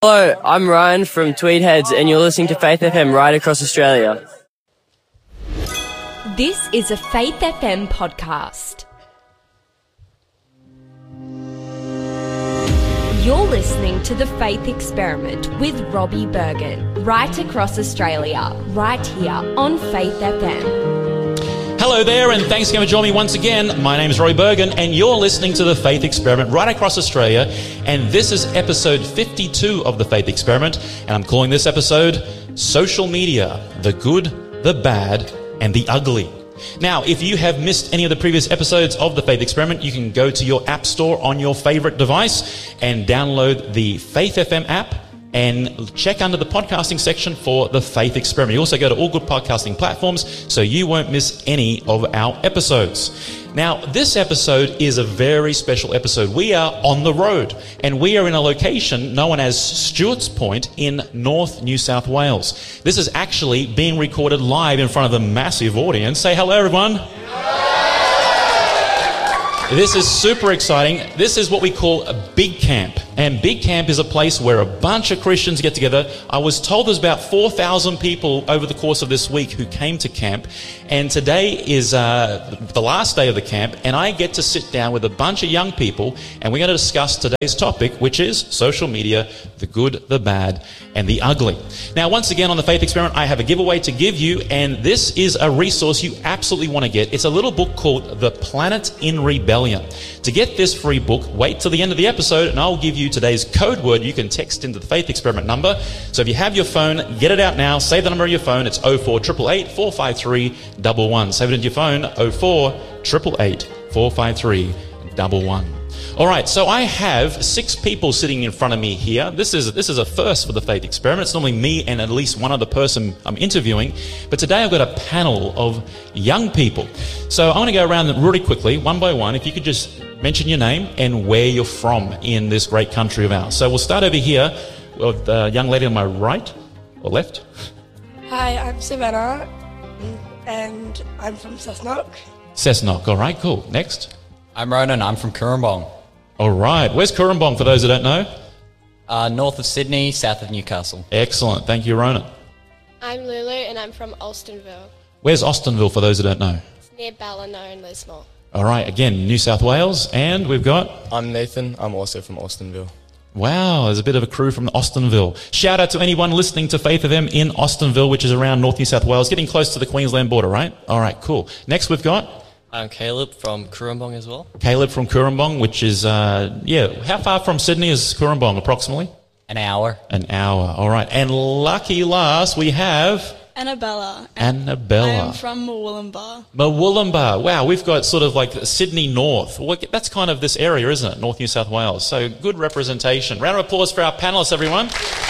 Hello, I'm Ryan from Tweedheads and you're listening to Faith FM right across Australia. This is a Faith FM podcast. You're listening to The Faith Experiment with Robbie Bergen, right across Australia, right here on Faith FM. Hello there, and thanks again for joining me once again. My name is Robbie Bergen, and you're listening to The Faith Experiment right across Australia, and this is episode 52 of The Faith Experiment, and I'm calling this episode Social Media, the Good, the Bad, and the Ugly. Now, if you have missed any of the previous episodes of The Faith Experiment, you can go to your app store on your favorite device and download the Faith FM app and check under the podcasting section for The Faith Experiment. You also go to all good podcasting platforms so you won't miss any of our episodes. Now, this episode is a very special episode. We are on the road, and we are in a location known as Stewart's Point in North New South Wales. This is actually being recorded live in front of a massive audience. Say hello, everyone. This is super exciting. This is what we call a big camp. And big camp is a place where a bunch of Christians get together. I was told there's about 4,000 people over the course of this week who came to camp. And today is the last day of the camp. And I get to sit down with a bunch of young people. And we're going to discuss today's topic, which is social media, the good, the bad, and the ugly. Now, once again, on The Faith Experiment, I have a giveaway to give you. And this is a resource you absolutely want to get. It's a little book called The Planet in Rebellion. To get this free book, wait till the end of the episode and I'll give you today's code word you can text into the Faith Experiment number. So if you have your phone, get it out now. Save the number of your phone. It's 0488 453 11. Save it into your phone, 0488 453 11. All right, so I have 6 people sitting in front of me here. This is a first for the Faith Experiment. It's normally me and at least one other person I'm interviewing. But today I've got a panel of young people. So I want to go around them really quickly, one by one. If you could just mention your name and where you're from in this great country of ours. So we'll start over here with the young lady on my right or left. Hi, I'm Savannah, and I'm from Cessnock. Cessnock, all right, cool. Next. I'm Ronan, I'm from Cooranbong. All right, where's Cooranbong for those that don't know? North of Sydney, south of Newcastle. Excellent, thank you, Ronan. I'm Lulu and I'm from Alstonville. Where's Austinville for those that don't know? It's near Ballina and Lismore. All right, again, New South Wales, and we've got... I'm Nathan, I'm also from Austinville. Wow, there's a bit of a crew from Austinville. Shout out to anyone listening to Faith FM in Austinville, which is around North New South Wales, getting close to the Queensland border, right? All right, cool. Next we've got... I'm Caleb from Cooranbong as well. Caleb from Cooranbong, which is, how far from Sydney is Cooranbong approximately? An hour. An hour, all right. And lucky last, we have... Annabella. Annabella. I'm from Murwillumbah. Murwillumbah. Wow, we've got sort of like Sydney North. Well, that's kind of this area, isn't it? North New South Wales. So good representation. Round of applause for our panellists, everyone.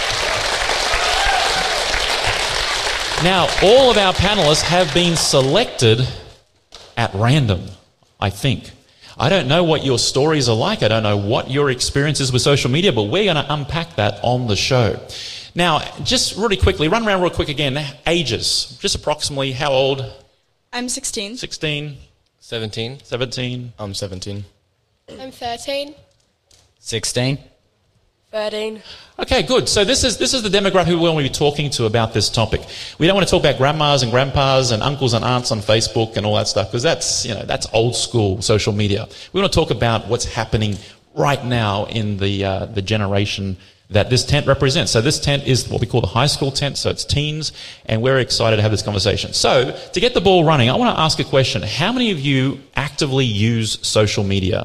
Now, all of our panellists have been selected at random, I think. I don't know what your stories are like. I don't know what your experience is with social media, but we're going to unpack that on the show. Now, just really quickly, run around real quick again. Ages, just approximately how old? I'm 16. 16. 17. 17. I'm 17. I'm 13. 16. 13. Okay, good. So this is the demographic we want to be talking to about this topic. We don't want to talk about grandmas and grandpas and uncles and aunts on Facebook and all that stuff because that's old school social media. We want to talk about what's happening right now in the generation that this tent represents. So this tent is what we call the high school tent, so it's teens, and we're excited to have this conversation. So to get the ball running, I want to ask a question. How many of you actively use social media?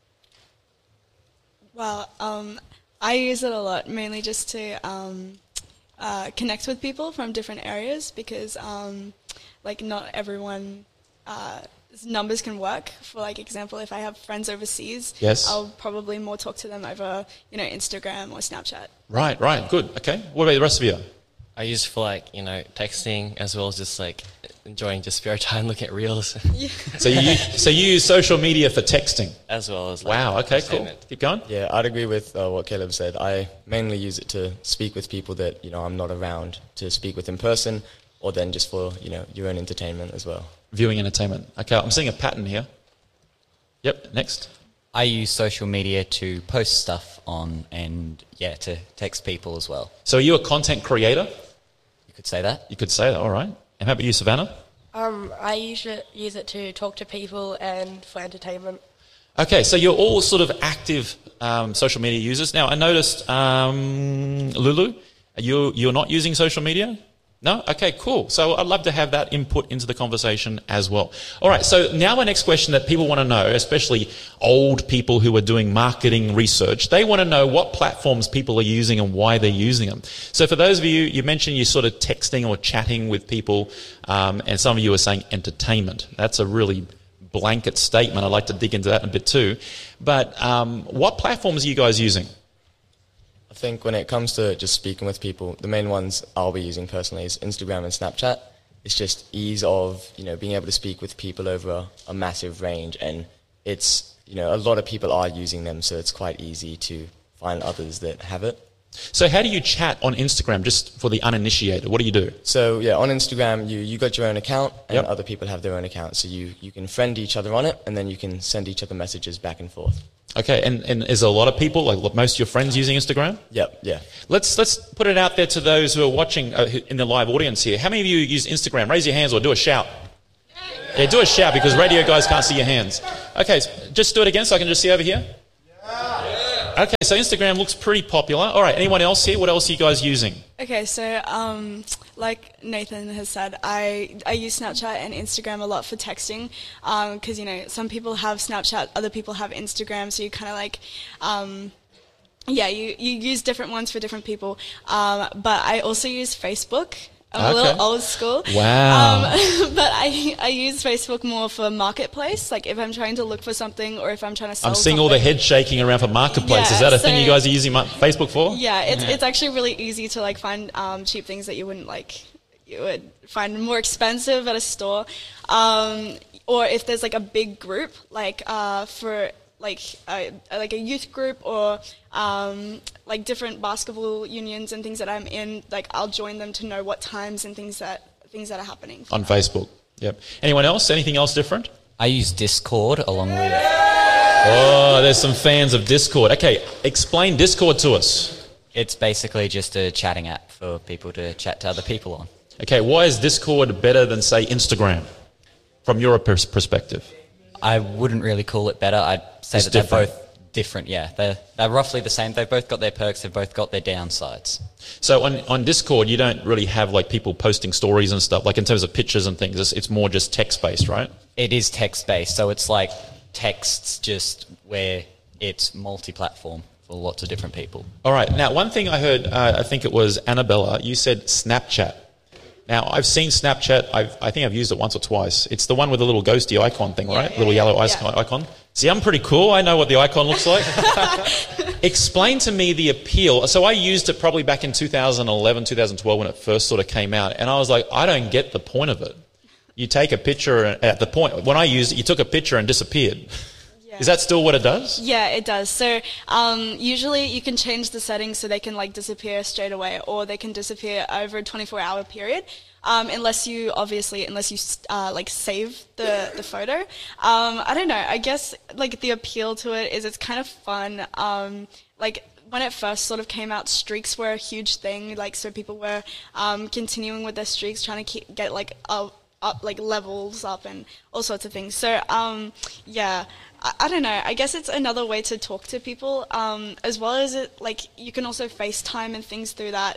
Well, I use it a lot, mainly just to connect with people from different areas because, not everyone numbers can work. For example, if I have friends overseas, yes, I'll probably more talk to them over, Instagram or Snapchat. Right, good. Okay. What about the rest of you? I use it for texting as well as just enjoying just spare time looking at reels. Yeah. So you use social media for texting? As well as wow, okay, cool. Keep going. Yeah, I'd agree with what Caleb said. I mainly use it to speak with people that, I'm not around to speak with in person or then just for, your own entertainment as well. Viewing entertainment. Okay, I'm seeing a pattern here. Yep, next. I use social media to post stuff on and, to text people as well. So are you a content creator? You could say that. You could say that, all right. And how about you, Savannah? I use it to talk to people and for entertainment. Okay, so you're all sort of active social media users. Now, I noticed, Lulu, you're not using social media? No? Okay, cool. So I'd love to have that input into the conversation as well. All right, so now my next question that people want to know, especially old people who are doing marketing research, they want to know what platforms people are using and why they're using them. So for those of you, you mentioned you're sort of texting or chatting with people, and some of you are saying entertainment. That's a really blanket statement. I'd like to dig into that a bit too. But what platforms are you guys using? I think when it comes to just speaking with people, the main ones I'll be using personally is Instagram and Snapchat. It's just ease of, being able to speak with people over a massive range, and it's, a lot of people are using them, so it's quite easy to find others that have it. So how do you chat on Instagram, just for the uninitiated? What do you do? So, on Instagram, you got your own account, and other people have their own account. So you can friend each other on it, and then you can send each other messages back and forth. Okay, and is a lot of people, like most of your friends, using Instagram? Yep, yeah. Let's put it out there to those who are watching in the live audience here. How many of you use Instagram? Raise your hands or do a shout. Yeah, do a shout because radio guys can't see your hands. Okay, just do it again so I can just see over here. Okay, so Instagram looks pretty popular. All right, anyone else here? What else are you guys using? Okay, so like Nathan has said, I use Snapchat and Instagram a lot for texting because, some people have Snapchat, other people have Instagram, so you kind of like, you use different ones for different people. But I also use Facebook. I'm a little old school. Wow. But I use Facebook more for Marketplace, like if I'm trying to look for something or if I'm trying to sell I'm seeing something. all the head shaking around for Marketplace. Yeah, Is that a thing you guys are using Facebook for? Yeah, it's actually really easy to like find cheap things that you wouldn't like. You would find more expensive at a store. Or if there's like a big group, like for like a youth group or like different basketball unions and things that I'm in, like I'll join them to know what times and things that are happening on Facebook. Yep. Anyone else? Anything else different? I use Discord along with. Oh, there's some fans of Discord. Okay, explain Discord to us. It's basically just a chatting app for people to chat to other people on. Okay, why is Discord better than, say, Instagram, from your perspective? I wouldn't really call it better. I'd say It's that they're different. both different, yeah. They're roughly the same. They've both got their perks. They've both got their downsides. So on Discord, you don't really have like people posting stories and stuff, like in terms of pictures and things. It's more just text-based, right? It is text-based, so it's like texts just where it's multi-platform for lots of different people. All right. Now, one thing I heard, I think it was Annabella, you said Snapchat. Now, I've seen Snapchat. I think I've used it once or twice. It's the one with the little ghosty icon thing, right? Little yellow icon. See, I'm pretty cool. I know what the icon looks like. Explain to me the appeal. So I used it probably back in 2011, 2012 when it first sort of came out. And I was like, I don't get the point of it. You take a picture at the point. When I used it, you took a picture and disappeared. Is that still what it does? Yeah, it does. So usually you can change the settings so they can like disappear straight away, or they can disappear over a 24-hour period, unless you like save the photo. I don't know. I guess like the appeal to it is it's kind of fun. Like when it first sort of came out, streaks were a huge thing. Like so people were continuing with their streaks, trying to get like up like levels up and all sorts of things. So yeah. I don't know. I guess it's another way to talk to people, as well as it like you can also FaceTime and things through that.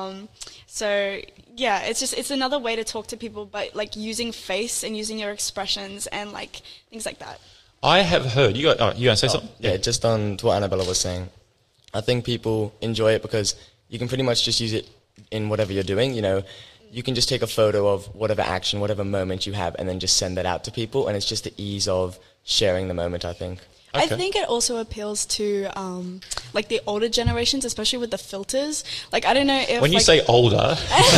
So yeah, it's another way to talk to people, but like using face and using your expressions and like things like that. I have heard you gonna say something? Yeah, just on to what Annabella was saying. I think people enjoy it because you can pretty much just use it in whatever you're doing. You can just take a photo of whatever action, whatever moment you have, and then just send that out to people. And it's just the ease of sharing the moment, I think. Okay. I think it also appeals to like the older generations, especially with the filters. Like I don't know if when you say older,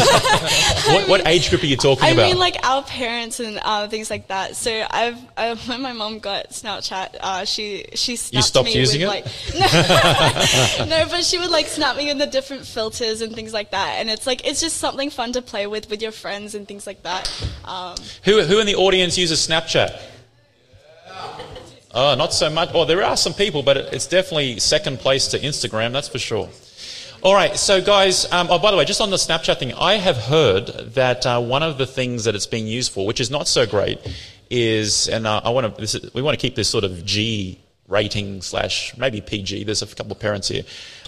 what age group are you talking about? I mean like our parents and things like that. So when my mom got Snapchat, she snapped you stopped me using with, it? Like, no, but she would like snap me in the different filters and things like that. And it's just something fun to play with your friends and things like that. Who in the audience uses Snapchat? Oh, not so much. Oh, there are some people, but it's definitely second place to Instagram, that's for sure. All right, so guys, oh, by the way, just on the Snapchat thing, I have heard that one of the things that it's being used for, which is not so great, is, and we want to keep this sort of G rating / maybe PG. There's a couple of parents here.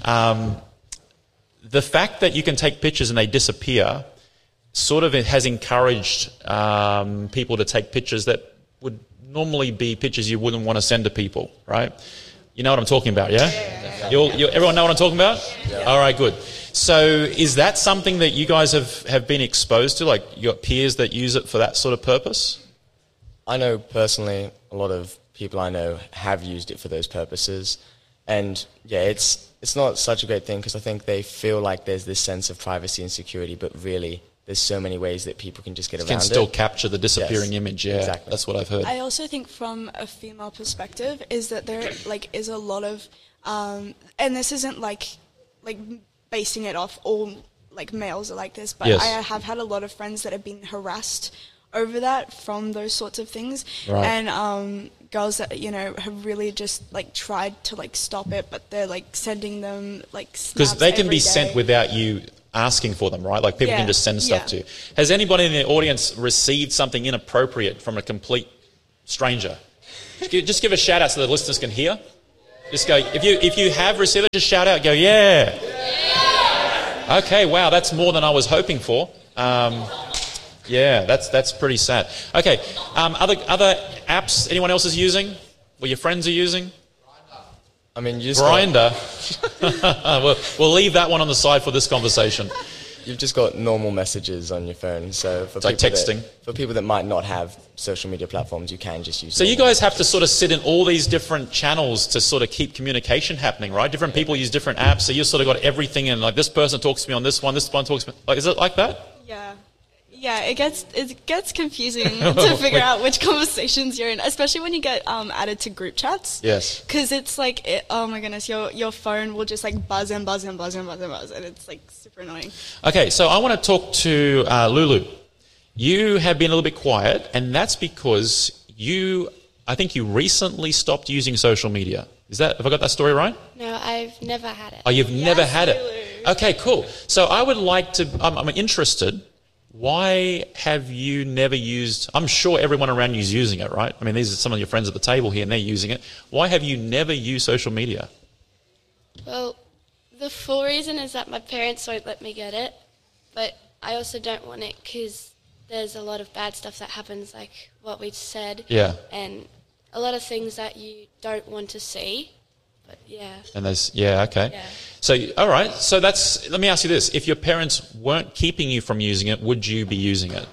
The fact that you can take pictures and they disappear sort of has encouraged people to take pictures that would normally be pictures you wouldn't want to send to people, right? You know what I'm talking about, yeah? Everyone know what I'm talking about? Yeah. All right, good. So is that something that you guys have been exposed to, like you got peers that use it for that sort of purpose? I know personally a lot of people I know have used it for those purposes. And yeah, it's not such a great thing because I think they feel like there's this sense of privacy and security, but really there's so many ways that people can just get around it. Can still capture the disappearing image, yeah. Exactly. That's what I've heard. I also think from a female perspective is that there is a lot of, and this isn't like basing it off all males are like this, but yes. I have had a lot of friends that have been harassed over that from those sorts of things, right. And girls that have really just tried to stop it, but they're sending them snaps because they can be day. Sent without you asking for them, right? Like people can just send stuff to you. Has anybody in the audience received something inappropriate from a complete stranger? Just give a shout out so the listeners can hear. Just go, if you have received it, just shout out, go, yeah. Okay, wow, that's more than I was hoping for. Yeah, that's pretty sad. Okay, other apps anyone else is using? Or your friends are using? I mean, you just Grindr. We'll leave that one on the side for this conversation. You've just got normal messages on your phone, so for like texting. For people that might not have social media platforms, you can just use. So you guys have to sort of sit in all these different channels to sort of keep communication happening, right? Different people use different apps, so you've sort of got everything in. Like this person talks to me on this one talks to me. Like, is it like that? Yeah. Yeah, it gets confusing to figure out which conversations you're in, especially when you get added to group chats. Yes. Because it's oh my goodness, your phone will just buzz and buzz and buzz and buzz and buzz, and it's super annoying. Okay, so I want to talk to Lulu. You have been a little bit quiet, and that's because I think you recently stopped using social media. Have I got that story right? No, I've never had it. Oh, you've never had Lulu. it. Okay, cool. So I would like to. I'm interested. Why have you never used... I'm sure everyone around you is using it, right? I mean, these are some of your friends at the table here and they're using it. Why have you never used social media? Well, the full reason is that my parents won't let me get it, but I also don't want it because there's a lot of bad stuff that happens, like what we said. Yeah. And a lot of things that you don't want to see. But yeah. And okay. Yeah. So, all right. So let me ask you this. If your parents weren't keeping you from using it, would you be using it?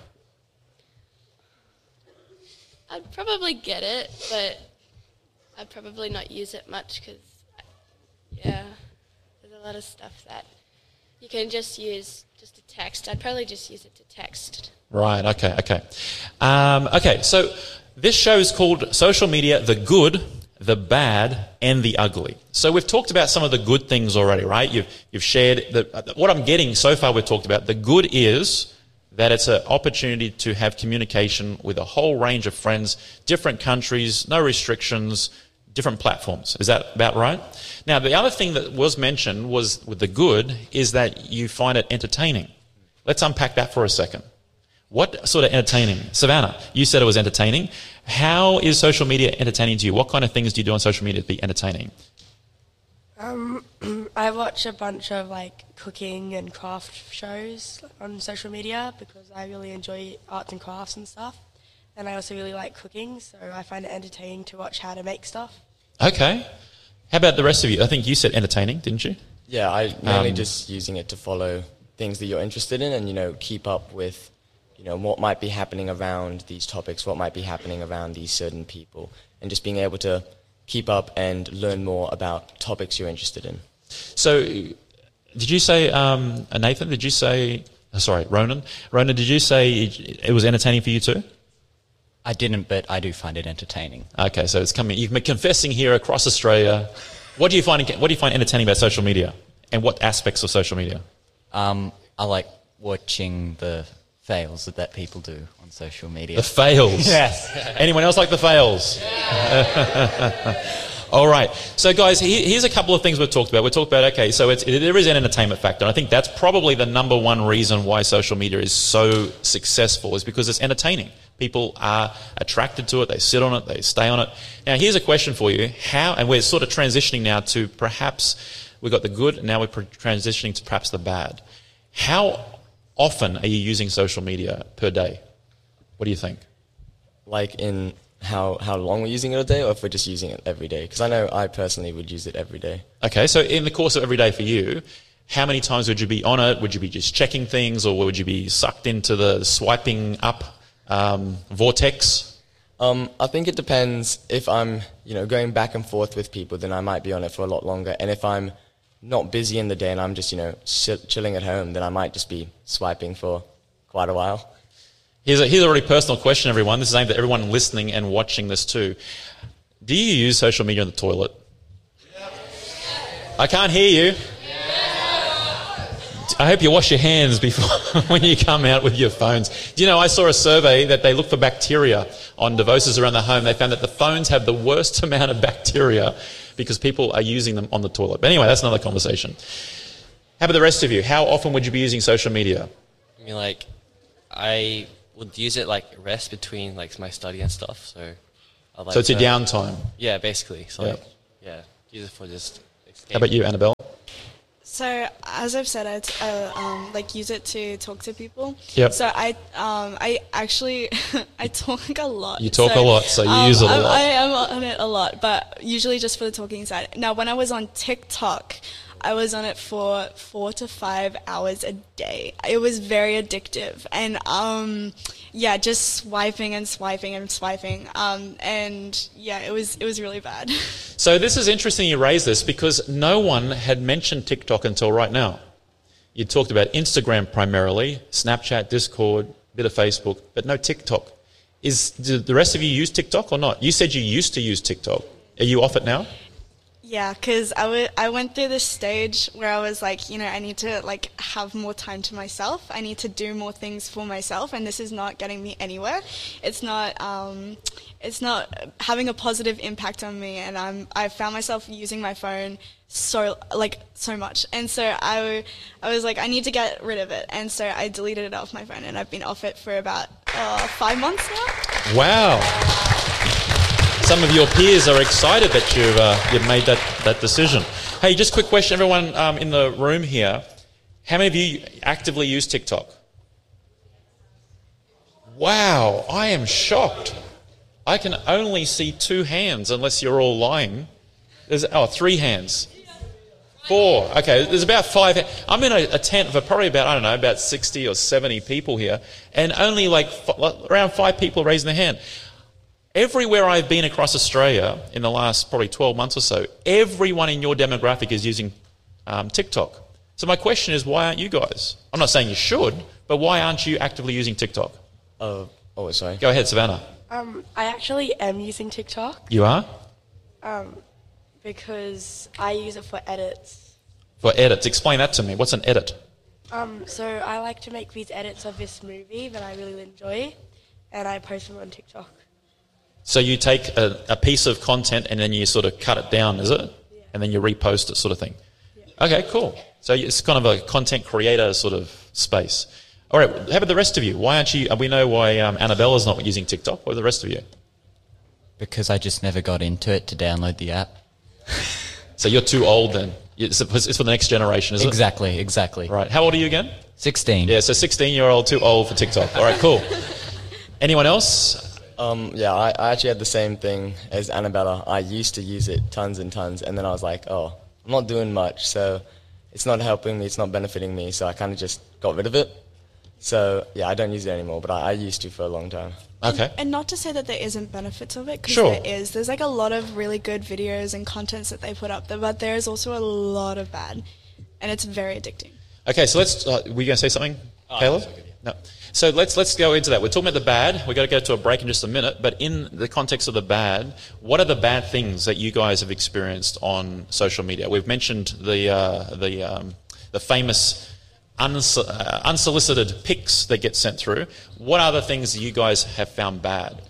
I'd probably get it, but I'd probably not use it much because, there's a lot of stuff that you can just use just to text. I'd probably just use it to text. Right. Okay. Okay. So this show is called Social Media: The Good, the Bad, and the Ugly. So we've talked about some of the good things already, right? You've shared what I'm getting so far. We've talked about the good is that it's an opportunity to have communication with a whole range of friends, different countries, no restrictions, different platforms. Is that about right? Now, the other thing that was mentioned was with the good is that you find it entertaining. Let's unpack that for a second. What sort of entertaining? Savannah, you said it was entertaining. How is social media entertaining to you? What kind of things do you do on social media to be entertaining? I watch a bunch of cooking and craft shows on social media because I really enjoy arts and crafts and stuff. And I also really like cooking, so I find it entertaining to watch how to make stuff. Okay. How about the rest of you? I think you said entertaining, didn't you? Yeah, I mainly just using it to follow things that you're interested in and, keep up with what might be happening around these topics, what might be happening around these certain people, and just being able to keep up and learn more about topics you're interested in. So, did you say, Nathan, did you say, sorry, Ronan, did you say it was entertaining for you too? I didn't, but I do find it entertaining. Okay, so it's coming, you've been confessing here across Australia. What do you find entertaining about social media? And what aspects of social media? I like watching the fails that people do on social media. The fails. Yes. Anyone else like the fails? All right. So, guys, here's a couple of things we've talked about. We talked about, okay, so there is an entertainment factor. And I think that's probably the number one reason why social media is so successful, is because it's entertaining. People are attracted to it. They sit on it. They stay on it. Now, here's a question for you. And we're sort of transitioning now to perhaps we've got the good, and now we're transitioning to perhaps the bad. How often are you using social media per day? What do you think? Like in how long we're using it a day, or if we're just using it every day? Because I know I personally would use it every day. Okay, so in the course of every day for you, how many times would you be on it? Would you be just checking things, or would you be sucked into the swiping up vortex? I think it depends. If I'm, going back and forth with people, then I might be on it for a lot longer. And if I'm not busy in the day and I'm just, chilling at home, then I might just be swiping for quite a while. Here's a really personal question, everyone. This is aimed at everyone listening and watching this too. Do you use social media in the toilet? I can't hear you. I hope you wash your hands before when you come out with your phones. Do you know, I saw a survey that they looked for bacteria on devices around the home. They found that the phones have the worst amount of bacteria because people are using them on the toilet. But anyway, that's another conversation. How about the rest of you? How often would you be using social media? I mean, I would use it rest between my study and stuff. So it's your downtime. Yeah, basically. So use it for just escape. How about you, Annabelle? So as I've said, I use it to talk to people. Yep. So I actually I talk a lot. You talk a lot, so you use it a lot. I am on it a lot, but usually just for the talking side. Now, when I was on TikTok, I was on it for 4 to 5 hours a day. It was very addictive, and just swiping and swiping and swiping, it was really bad. So this is interesting you raise this, because no one had mentioned TikTok until right now. You talked about Instagram primarily, Snapchat, Discord, a bit of Facebook, but no TikTok. Do the rest of you use TikTok or not? You said you used to use TikTok. Are you off it now? Yeah, because I went through this stage where I was like, I need to have more time to myself. I need to do more things for myself, and this is not getting me anywhere. It's not having a positive impact on me, and I found myself using my phone so much, and so I was like, I need to get rid of it, and so I deleted it off my phone, and I've been off it for about 5 months now. Wow. Some of your peers are excited that you've made that decision. Hey, just a quick question, everyone in the room here. How many of you actively use TikTok? Wow, I am shocked. I can only see 2 hands unless you're all lying. There's 3 hands. 4. Okay, there's about 5. I'm in a tent of probably about 60 or 70 people here, and only around 5 people raising their hand. Everywhere I've been across Australia in the last probably 12 months or so, everyone in your demographic is using TikTok. So my question is, why aren't you guys? I'm not saying you should, but why aren't you actively using TikTok? Sorry. Go ahead, Savannah. I actually am using TikTok. You are? Because I use it for edits. For edits. Explain that to me. What's an edit? So I like to make these edits of this movie that I really enjoy, and I post them on TikTok. So you take a piece of content and then you sort of cut it down, is it? Yeah. And then you repost it, sort of thing. Yeah. Okay, cool. So it's kind of a content creator sort of space. All right, how about the rest of you? Why aren't you? We know why Annabella's not using TikTok. What are the rest of you? Because I just never got into it to download the app. So you're too old then. It's for the next generation, is it? Exactly. Right. How old are you again? 16. Yeah, so 16-year-old, too old for TikTok. All right, cool. Anyone else? I actually had the same thing as Annabella. I used to use it tons and tons, and then I was like, I'm not doing much, so it's not helping me, it's not benefiting me, so I kind of just got rid of it. So, I don't use it anymore, but I used to for a long time. Okay. And not to say that there isn't benefits of it, because sure. there is. There's a lot of really good videos and contents that they put up there, but there's also a lot of bad, and it's very addicting. Okay, so let's, were you going to say something, Caleb? No. So let's go into that. We're talking about the bad. We've got to go to a break in just a minute. But in the context of the bad, what are the bad things that you guys have experienced on social media? We've mentioned the famous unsolicited pics that get sent through. What other things you guys have found bad?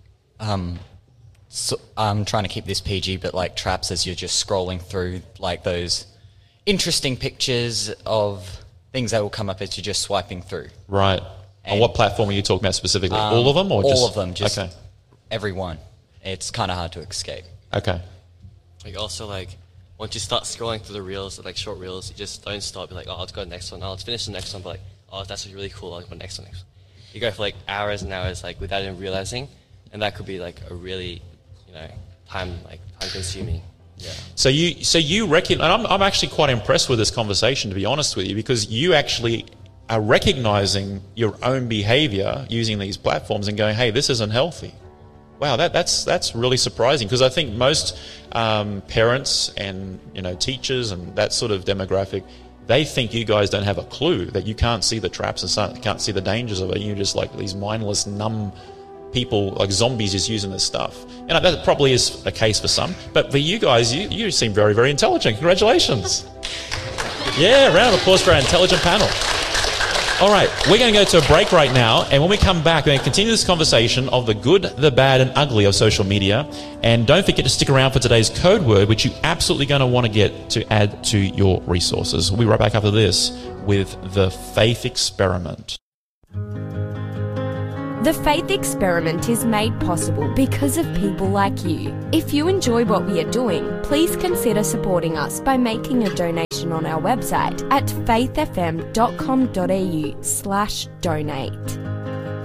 So I'm trying to keep this PG, but like traps as you're just scrolling through like those interesting pictures of things that will come up as you're just swiping through. Right. On what platform are you talking about specifically? All of them? Or all of them, just okay. every one. It's kind of hard to escape. Okay. Like also like once you start scrolling through the reels, like short reels, you just don't stop. You're like, oh, let's go to the next one. Oh, let's finish the next one. But like, oh, that's really cool. I'll go next one. You go for like hours and hours, like without even realizing, and that could be like a really, time consuming. Yeah. So you reckon, and I'm actually quite impressed with this conversation, to be honest with you, because you actually are recognizing your own behavior using these platforms and going, hey, this isn't healthy. Wow, that's really surprising, because I think most parents and teachers and that sort of demographic, they think you guys don't have a clue, that you can't see the traps and can't see the dangers of it. You're just like these mindless, numb people, like zombies, just using this stuff. That probably is a case for some, but for you guys, you seem very, very intelligent. Congratulations. Yeah, round of applause for our intelligent panel. All right, we're going to go to a break right now, and when we come back, we're going to continue this conversation of the good, the bad, and ugly of social media. And don't forget to stick around for today's code word, which you're absolutely going to want to get to add to your resources. We'll be right back after this with the Faith Experiment. The Faith Experiment is made possible because of people like you. If you enjoy what we are doing, please consider supporting us by making a donation on our website at faithfm.com.au/donate.